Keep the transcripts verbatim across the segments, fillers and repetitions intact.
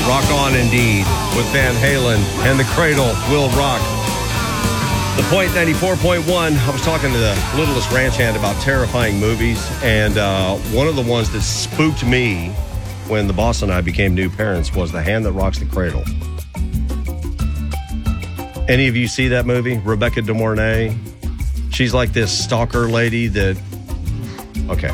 Rock on indeed with Van Halen and the Cradle will rock. The Point ninety-four point one, I was talking to the littlest ranch hand about terrifying movies, and uh, one of the ones that spooked me when the boss and I became new parents was The Hand That Rocks the Cradle. Any of you see that movie? Rebecca De Mornay? She's like this stalker lady that... Okay,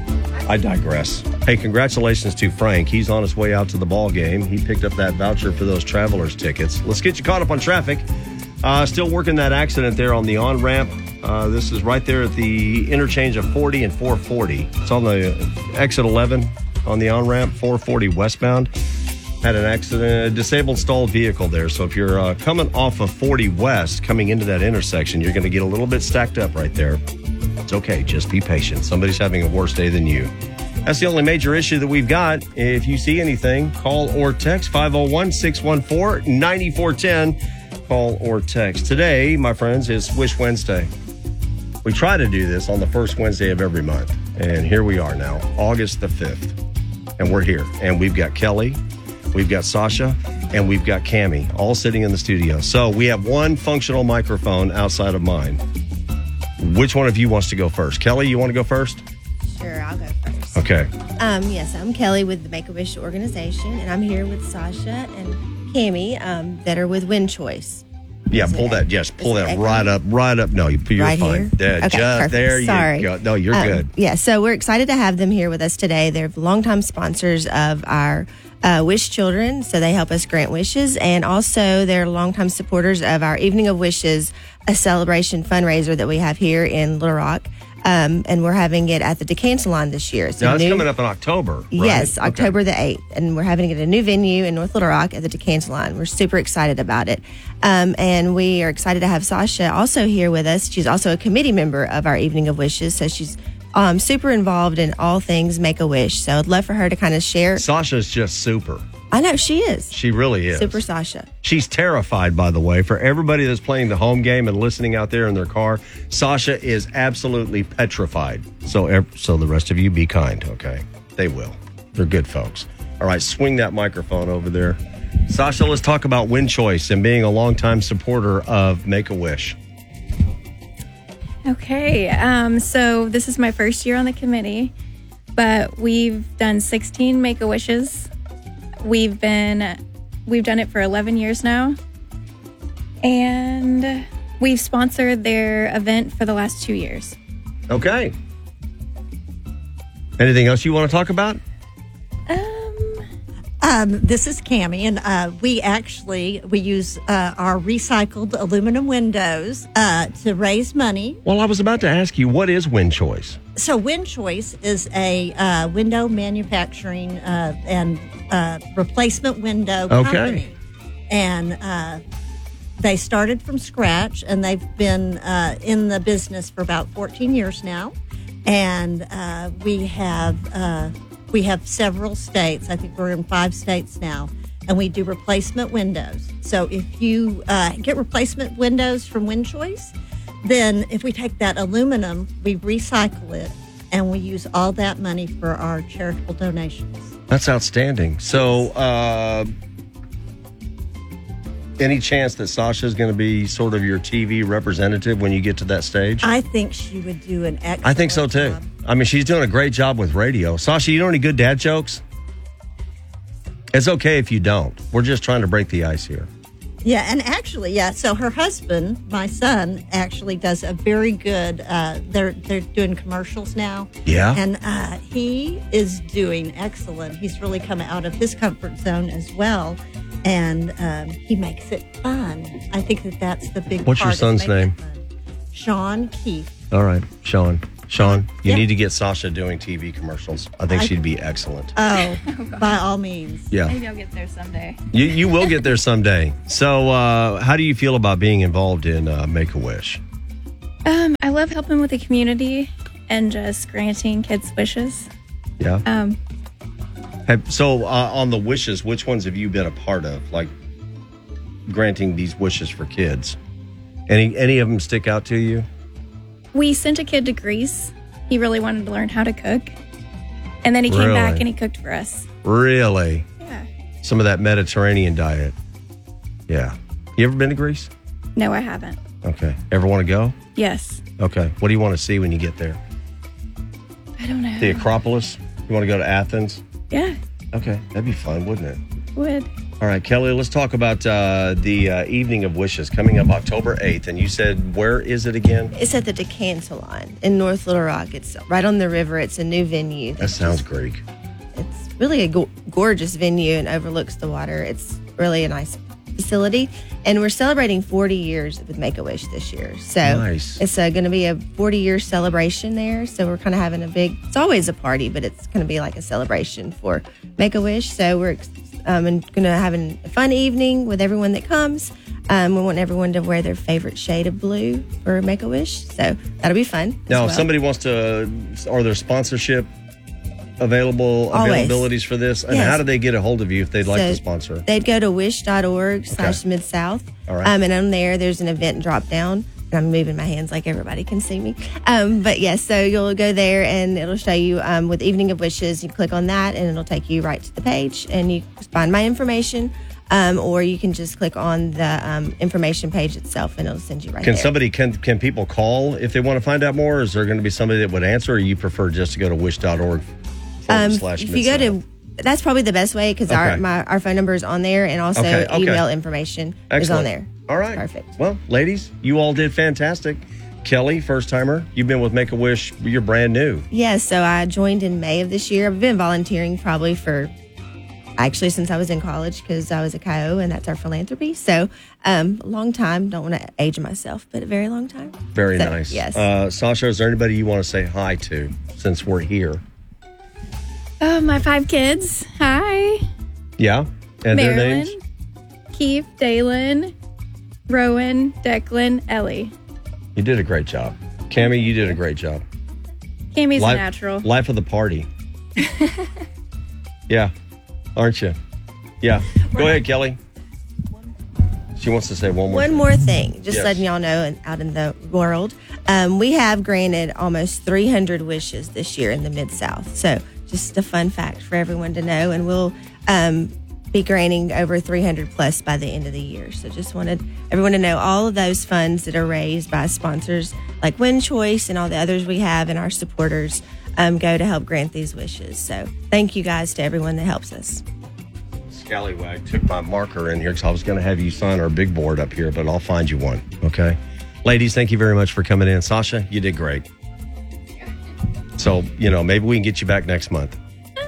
I digress. Hey, congratulations to Frank. He's on his way out to the ball game. He picked up that voucher for those Travelers tickets. Let's get you caught up on traffic. Uh, still working that accident there on the on-ramp. Uh, this is right there at the interchange of forty and four forty. It's on the exit eleven on the on-ramp, four forty westbound. Had an accident, a disabled stalled vehicle there. So if you're uh, coming off of forty west, coming into that intersection, you're going to get a little bit stacked up right there. It's okay. Just be patient. Somebody's having a worse day than you. That's the only major issue that we've got. If you see anything, call or text five oh one, six one four, nine four one zero. Call or text. Today, my friends, is Wish Wednesday. We try to do this on the first Wednesday of every month. And here we are now, August the fifth. And we're here. And we've got Kelly, we've got Sasha, and we've got Cammie all sitting in the studio. So we have one functional microphone outside of mine. Which one of you wants to go first? Kelly, you want to go first? Sure, I'll go first. Okay. Um, yes, I'm Kelly with the Make-A-Wish organization, and I'm here with Sasha and Cammie um, that are with Win Choice. Yeah, Is pull it- that. Yes, pull is it that echoing? right up, right up. No, you- you're Right fine. here? Yeah, Okay, just perfect. there Sorry. you go. No, you're Um, good. Yeah, so we're excited to have them here with us today. They're longtime sponsors of our uh, Wish Children, so they help us grant wishes, and also they're longtime supporters of our Evening of Wishes, a celebration fundraiser that we have here in Little Rock. Um, and we're having it at the Decantalon this year. It's a Now, it's new- coming up in October, right? Yes, Okay. October the eighth. And we're having it at a new venue in North Little Rock at the Decantalon. We're super excited about it. Um, and we are excited to have Sasha also here with us. She's also a committee member of our Evening of Wishes. So she's um, super involved in all things Make-A-Wish. So I'd love for her to kind of share. Sasha's just super. I know, she is. She really is. Super Sasha. She's terrified, by the way. For everybody that's playing the home game and listening out there in their car, Sasha is absolutely petrified. So, ev- so the rest of you be kind, okay? They will. They're good folks. All right, swing that microphone over there. Sasha, let's talk about Win Choice and being a longtime supporter of Make-A-Wish. Okay, um, so this is my first year on the committee, but we've done sixteen Make-A-Wishes. We've been, we've done it for eleven years now, and we've sponsored their event for the last two years. Okay. Anything else you want to talk about? Um, this is Cammie, and uh, we actually we use uh, our recycled aluminum windows uh, to raise money. Well, I was about to ask you, what is Win Choice? So, Win Choice is a uh, window manufacturing uh, and uh, replacement window Okay. company, and uh, they started from scratch, and they've been uh, in the business for about fourteen years now, and uh, we have. Uh, We have several states. I think we're in five states now, and we do replacement windows. So if you uh, get replacement windows from Win Choice, then if we take that aluminum, we recycle it, and we use all that money for our charitable donations. That's outstanding. So, uh, any chance that Sasha's going to be sort of your T V representative when you get to that stage? I think she would do an excellent I think so too. job. I mean, she's doing a great job with radio. Sasha, you know any good dad jokes? It's okay if you don't. We're just trying to break the ice here. Yeah, and actually, yeah. So her husband, my son, actually does a very good. Uh, they're they're doing commercials now. Yeah. and uh, he is doing excellent. He's really come out of his comfort zone as well, and um, he makes it fun. I think that that's the big. What's your part is son's making name? it fun. Sean Keith. All right, Sean. Sean, you Yeah. need to get Sasha doing T V commercials. I think I- she'd be excellent. Oh, by all means. Yeah. Maybe I'll get there someday. You you will get there someday. So, uh, how do you feel about being involved in uh, Make-A-Wish? Um, I love helping with the community and just granting kids' wishes. Yeah. Um, Have, so, uh, on the wishes, which ones have you been a part of? Like granting these wishes for kids. Any any of them stick out to you? we sent a kid to Greece. He really wanted to learn how to cook. And then he came Really? back and he cooked for us. Really? Yeah. some of that Mediterranean diet. Yeah. You ever been to Greece? No, I haven't. Okay. Ever want to go? Yes. Okay. What do you want to see when you get there? I don't know. The Acropolis? You want to go to Athens? Yeah, Okay. That'd be fun, wouldn't it? would. All right, Kelly, let's talk about uh, the uh, Evening of Wishes coming up October eighth. And you said, where is it again? It's at the Decan Salon in North Little Rock. It's right on the river. It's a new venue. That sounds Greek. It's really a go- gorgeous venue and overlooks the water. It's really a nice facility. And we're celebrating forty years with Make-A-Wish this year. So Nice. it's uh, going to be a forty-year celebration there. So we're kind of having a big, it's always a party, but it's going to be like a celebration for Make-A-Wish. So we're um, going to have an- a fun evening with everyone that comes. Um, we want everyone to wear their favorite shade of blue for Make-A-Wish. So that'll be fun. as Now, well. if somebody wants to, are there sponsorship available Always. availabilities for this? And Yes. how do they get a hold of you if they'd like So to sponsor? They'd go to wish.org slash Okay. mid-south. All right. Um, and on there, there's an event drop down. And I'm moving my hands like everybody can see me. Um, but yes, so you'll go there and it'll show you um, with Evening of Wishes. You click on that and it'll take you right to the page and you find my information. Um, or you can just click on the um, information page itself and it'll send you right Can there. somebody, can can people call if they want to find out more? Or is there going to be somebody that would answer, or you prefer just to go to wish.org forward Um, slash if you go to, that's probably the best way because our Okay. my our phone number is on there and also Okay, okay. email information is Excellent. on there. All right. Perfect. Well, ladies, you all did fantastic. Kelly, first timer, you've been with Make-A-Wish. You're brand new. Yeah, so I joined in May of this year. I've been volunteering probably for actually since I was in college because I was a C I O and that's our philanthropy. So um, a long time. Don't want to age myself, but a very long time. Very So, nice. yes. Uh, Sasha, is there anybody you want to say hi to since we're here? Oh, my five kids. Hi. Yeah? And their Marilyn, names? Keith, Dalen, Rowan, Declan, Ellie. You did a great job. Cammie, you did a great job. Cammie's Life, a natural. Life of the party. Yeah. Aren't you? Yeah. Go ahead, Kelly. She wants to say one more One thing. more thing, just Yes. letting y'all know and out in the world, um, we have granted almost three hundred wishes this year in the Mid-South. So just a fun fact for everyone to know. And we'll um, be granting over three hundred plus by the end of the year. So just wanted everyone to know all of those funds that are raised by sponsors like Win Choice and all the others we have and our supporters um, go to help grant these wishes. So thank you guys to everyone that helps us. Scallywag took my marker in here because I was going to have you sign our big board up here, but I'll find you one. Okay. Ladies, thank you very much for coming in. Sasha, you did great. So, you know, maybe we can get you back next month.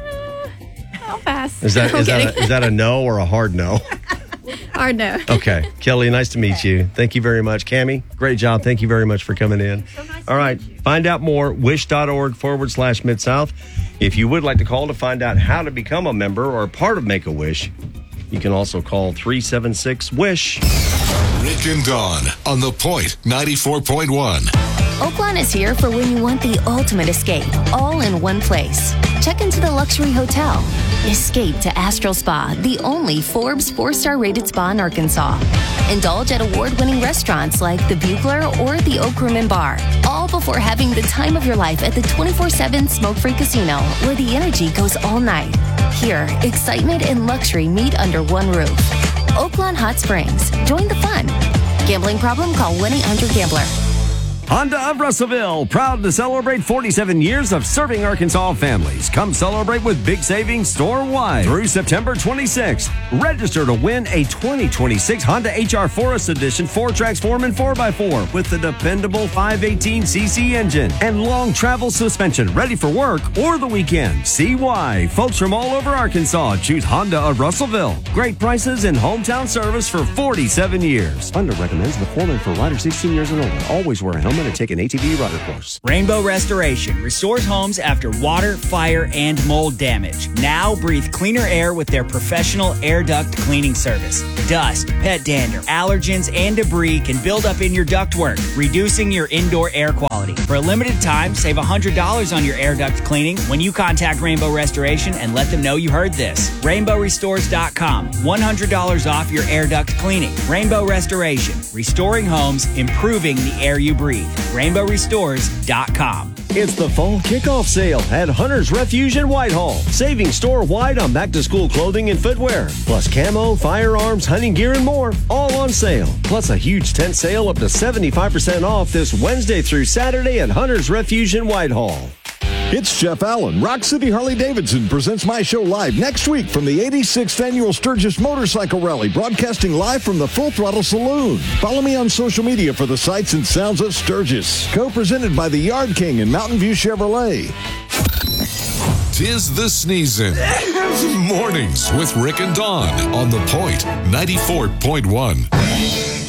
I'll pass. Is that I'm is that kidding. a, is that a no or a hard no? Hard no. Okay. Kelly, nice to meet you. Thank you very much. Cammie, great job. Thank you very much for coming in. All right. Find out more, wish.org forward slash Mid-South. If you would like to call to find out how to become a member or a part of Make-A-Wish, you can also call three seven six, WISH. Rick and Dawn on The Point ninety-four point one. Oaklawn is here for when you want the ultimate escape, all in one place. Check into the luxury hotel. Escape to Astral Spa, the only Forbes four-star rated spa in Arkansas. Indulge at award-winning restaurants like the Bugler or the Oak Room and Bar, all before having the time of your life at the twenty-four seven smoke-free casino, where the energy goes all night. Here, excitement and luxury meet under one roof. Oaklawn Hot Springs. Join the fun. Gambling problem? Call one eight hundred gambler. Honda of Russellville, proud to celebrate forty-seven years of serving Arkansas families. Come celebrate with big savings store-wide through September twenty-sixth. Register to win a twenty twenty-six Honda H R Forest Edition four Transform four by four with the dependable five eighteen c c engine and long travel suspension, ready for work or the weekend. See why folks from all over Arkansas choose Honda of Russellville. Great prices and hometown service for forty-seven years. Honda recommends Metformin for riders sixteen years and older. Always wear a helmet and take an A T V rider course. Rainbow Restoration restores homes after water, fire, and mold damage. Now breathe cleaner air with their professional air duct cleaning service. Dust, pet dander, allergens, and debris can build up in your ductwork, reducing your indoor air quality. For a limited time, save one hundred dollars on your air duct cleaning when you contact Rainbow Restoration and let them know you heard this. rainbow restores dot com. one hundred dollars off your air duct cleaning. Rainbow Restoration, restoring homes, improving the air you breathe. rainbow restores dot com. It's the fall kickoff sale at Hunter's Refuge in Whitehall. Saving store-wide on back-to-school clothing and footwear. Plus camo, firearms, hunting gear, and more. All on sale. Plus a huge tent sale up to seventy-five percent off this Wednesday through Saturday at Hunter's Refuge in Whitehall. It's Jeff Allen. Rock City Harley-Davidson presents my show live next week from the eighty-sixth Annual Sturgis Motorcycle Rally, broadcasting live from the Full Throttle Saloon. Follow me on social media for the sights and sounds of Sturgis. Co-presented by the Yard King and Mountain View Chevrolet. Tis the sneezing. Mornings with Rick and Dawn on The Point ninety-four point one.